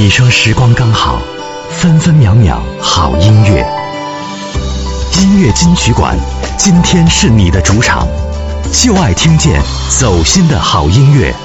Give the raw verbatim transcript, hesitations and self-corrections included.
一生时光刚好，分分秒秒好音乐。音乐金曲馆，今天是你的主场，就爱听见走心的好音乐。